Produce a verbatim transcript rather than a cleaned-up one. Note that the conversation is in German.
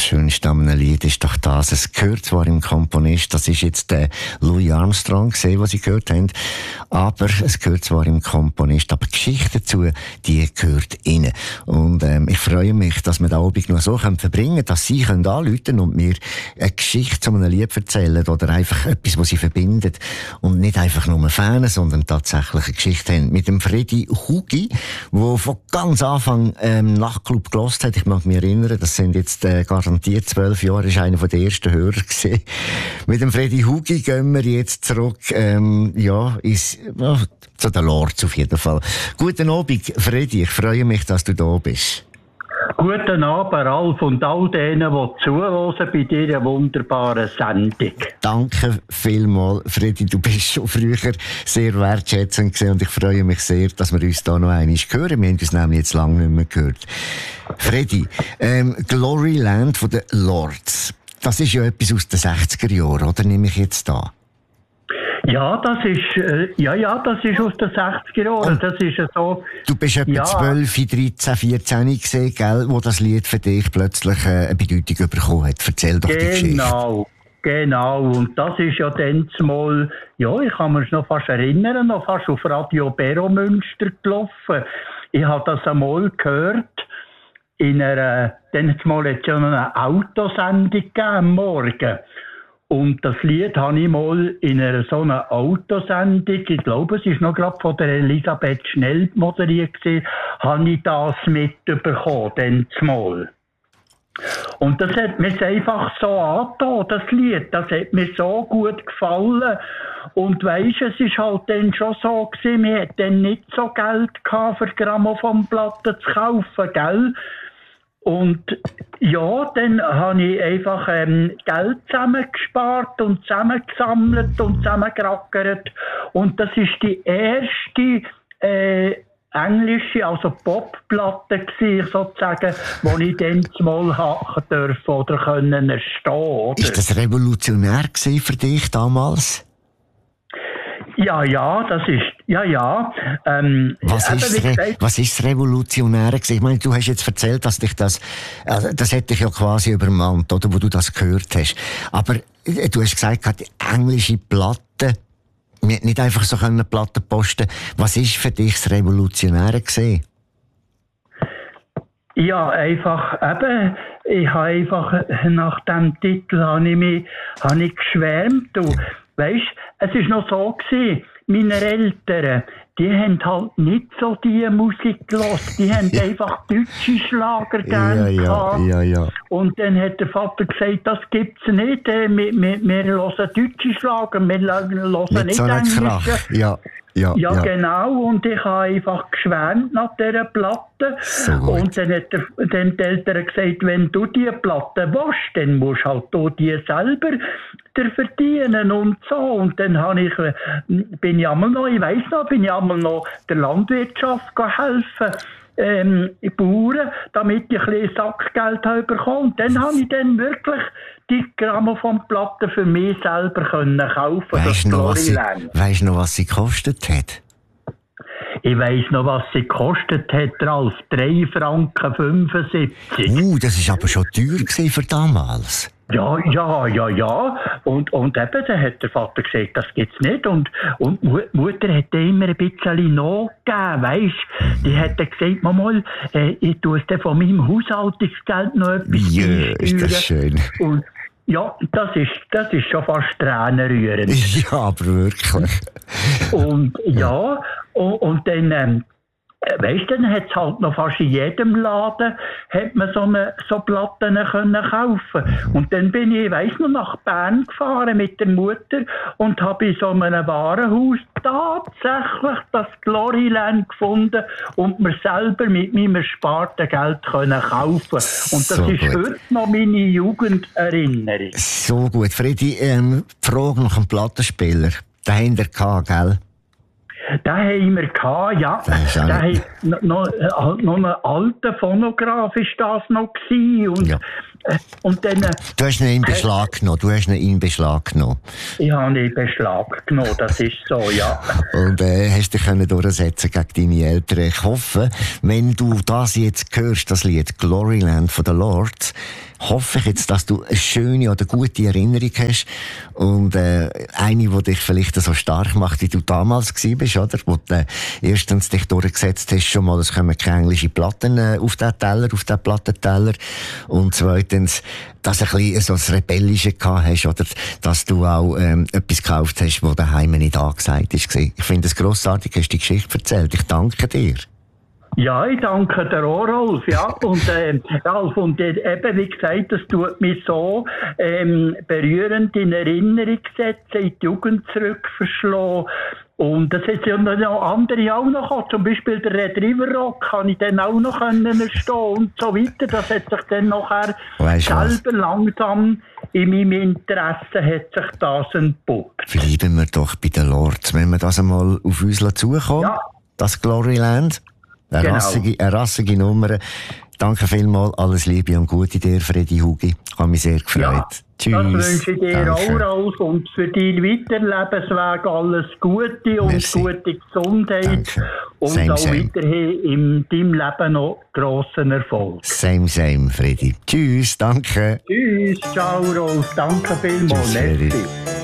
Schönste an einem Lied ist doch das. Es gehört zwar im Komponist, das ist jetzt der Louis Armstrong gesehen, was Sie gehört haben, aber es gehört zwar im Komponist, aber die Geschichte dazu, die gehört Ihnen. Und ähm, ich freue mich, dass wir den Abend noch so können verbringen können, dass Sie können anrufen und mir eine Geschichte zu einem Lied erzählen oder einfach etwas, was Sie verbindet und nicht einfach nur Fan, sondern tatsächlich eine Geschichte haben. Mit dem Freddy Hugi, der von ganz Anfang ähm, Nachtclub gelost hat. Ich mag mich erinnern, das sind jetzt äh, garantiert zwölf Jahre, ist einer der ersten Hörer gewesen. Mit dem Freddy Hugi gehen wir jetzt zurück, ähm, ja, ins, ja, zu den Lords auf jeden Fall. Guten Abend, Freddy, ich freue mich, dass du da bist. Guten Abend, Ralf, und all denen, die zuhören bei dieser wunderbaren Sendung. Danke vielmals, Freddy. Du bist schon früher sehr wertschätzend gewesen und ich freue mich sehr, dass wir uns da noch einmal hören. Wir haben uns nämlich jetzt lange nicht mehr gehört. Freddy, ähm, Gloryland von den Lords, das ist ja etwas aus den sechziger Jahren, oder? Nehme ich jetzt da? Ja, das ist, äh, ja, ja, das ist aus den sechziger Jahren. Und das ist ja so. Du bist etwa ja. zwölf, dreizehn, vierzehn gewesen, gell, wo das Lied für dich plötzlich äh, eine Bedeutung bekommen hat. Erzähl doch genau, die Geschichte. Genau, genau. Und das ist ja dann mal, ja, ich kann mich noch fast erinnern, noch fast auf Radio Bero Münster gelaufen. Ich habe das einmal gehört, in einer, dann mal jetzt schon eine Autosendung gegeben am Morgen. Und das Lied habe ich mal in einer so einer Autosendung, ich glaube, es ist noch gerade von der Elisabeth Schnell moderiert gewesen, habe ich das mitbekommen, dann mal. Und das hat mir einfach so angetan, das Lied, das hat mir so gut gefallen. Und weisst, es ist halt dann schon so gewesen, wir hatten dann nicht so Geld gehabt, für Grammophonplatten zu kaufen, gell? Und ja, dann habe ich einfach ähm, Geld zusammengespart und zusammengesammelt und zusammengerackert. Und das ist die erste äh, englische, also Popplatte gewesen, sozusagen, die ich dann mal haben dürfen oder können erstehen. Oder? Ist das revolutionär gewesen für dich damals? Ja, ja, das ist, ja, ja. Ähm, was, ist Re- was ist das Revolutionäre gewesen? Ich meine, du hast jetzt erzählt, dass dich das, also das hätte dich ja quasi übermannt, oder, wo du das gehört hast. Aber äh, du hast gesagt, die englische Platte, wir hätten nicht einfach so können Platten posten. Was ist für dich das Revolutionäre gewesen? Ja, einfach, eben, ich habe einfach, nach dem Titel habe ich mich, habe ich geschwärmt, du. Weisst, es ist noch so gewesen, meine Eltern, die haben halt nicht so die Musik gehört, die haben einfach deutsche Schlager gerne ja, gehabt. Ja, ja. Und dann hat der Vater gesagt, das gibt's nicht, wir, wir, wir hören deutsche Schlager, wir hören nicht nicht so englische. Krach. Ja. Ja, ja, ja, genau. Und ich habe einfach geschwärmt nach dieser Platte. So und dann hat der, dann die Eltern gesagt, wenn du diese Platte willst, dann musst halt du die selber dir verdienen und so. Und dann habe ich, bin ich einmal noch, ich weiss noch, bin ich einmal noch der Landwirtschaft helfen. Ähm, Bauern, damit ich ein bisschen Sackgeld habe bekommen. Und dann habe ich dann wirklich die Grammophonplatte für mich selber können kaufen. Weißt du noch, weißt noch, was sie gekostet hat? Ich weiss noch, was sie gekostet hat, Ralf. drei Franken fünfundsiebzig. Uh, das war aber schon teuer für damals. Ja, ja, ja, ja. Und, und eben, dann hat der Vater gesagt, das gibt's nicht. Und, und die Mutter hat immer ein bisschen nachgegeben, weisst. Die hat dann gesagt, mal, äh, ich tue es von meinem Haushaltungsgeld noch etwas Ja, ist das schön. Und ja, das ist, das ist schon fast tränenrührend. Ja, aber wirklich. Und ja, und, und dann, ähm, weißt du, dann hat es halt noch fast in jedem Laden hat man so, eine, so Platten können kaufen. Und dann bin ich, weiss noch, nach Bern gefahren mit der Mutter und habe in so einem Warenhaus tatsächlich das Gloryland gefunden und mir selber mit meinem ersparten Geld können kaufen. Und das so ist gut. heute noch meine Jugenderinnerung. So gut. Freddy, ähm, die Frage nach einem Plattenspieler, den haben wir gehabt, gell? Den haben wir gehabt, ja. Da haben noch, noch, noch ein alter Phonograph ist das noch gewesen. Und, ja. und dann, du hast ihn in Beschlag äh, genommen. Du hast ihn in Beschlag genommen. Ich habe ihn in Beschlag genommen, das ist so, ja. Und äh, hast dich können durchsetzen gegen deine Eltern. Ich hoffe, wenn du das jetzt hörst, das Lied Gloryland von den Lords, hoffe ich jetzt, dass du eine schöne oder gute Erinnerung hast und äh, eine, die dich vielleicht so stark macht, wie du damals gewesen bist, oder? Wo du äh, erstens dich durchgesetzt hast, schon mal, es kommen keine englischen Platten äh, auf den Teller, auf den Plattenteller, und zweitens, dass du ein bisschen so das Rebellische gehabt hast, oder dass du auch ähm, etwas gekauft hast, das daheim nicht angesagt ist. Ich finde es grossartig, hast du die Geschichte erzählt. Ich danke dir. Ja, ich danke dir auch, Rolf. Ja, und, äh, Ralf, und äh, eben, wie gesagt, das tut mich so ähm, berührend in Erinnerung setzen, in die Jugend zurückverschlagen. Und das hat ja noch andere auch noch gehabt. Zum Beispiel der Red River Rock kann ich dann auch noch können stehen und so weiter. Das hat sich dann nachher weißt selber was? langsam in meinem Interesse hat sich das entpuppt. Bleiben wir doch bei den Lords, wenn wir das einmal auf uns zukommen, ja. Das Gloryland. Eine, genau. rassige, eine rassige Nummer. Danke vielmals, alles Liebe und Gute dir, Freddy Hugi. Ich habe mich sehr gefreut. Ja, tschüss. Das wünsche ich dir Danke. auch, Rolf, und für deinen weiteren Lebensweg alles Gute und Merci. gute Gesundheit. Danke. Und same, auch same. weiterhin in deinem Leben noch grossen Erfolg. Same, same, Freddy. Tschüss, danke. Tschüss, ciao, Rolf. Danke vielmals. Tschüss,